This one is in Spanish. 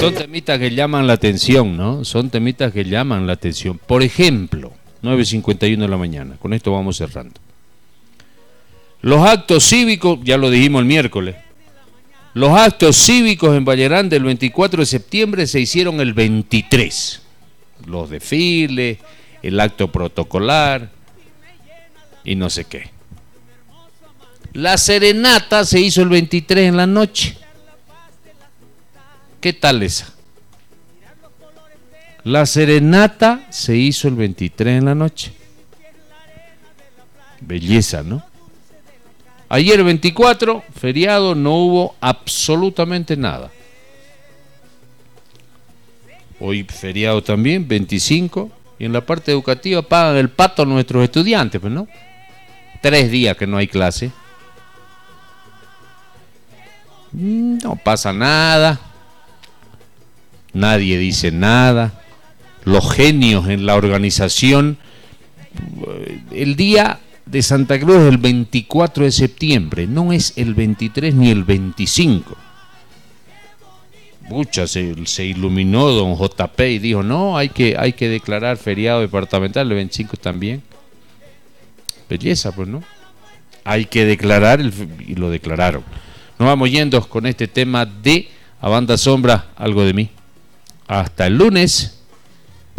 son temitas que llaman la atención, ¿no? Son temitas que llaman la atención. Por ejemplo, 9:51 de la mañana. Con esto vamos cerrando. Los actos cívicos, ya lo dijimos el miércoles. Los actos cívicos en Vallerán del 24 de septiembre se hicieron el 23. Los desfiles, el acto protocolar y no sé qué. La serenata se hizo el 23 en la noche. ¿Qué tal esa? La serenata se hizo el 23 en la noche. Belleza, ¿no? Ayer 24, feriado, no hubo absolutamente nada. Hoy feriado también, 25. Y en la parte educativa pagan el pato a nuestros estudiantes, pues, ¿no? 3 días que no hay clase. No pasa nada. Nadie dice nada. Los genios en la organización. El día de Santa Cruz es el 24 de septiembre, no es el 23 ni el 25. Pucha, se iluminó don JP y dijo, no, hay que declarar feriado departamental, el 25 también. Belleza, pues, ¿no? Hay que declarar, y lo declararon. Nos vamos yendo con este tema de A Banda Sombra, algo de mí. Hasta el lunes.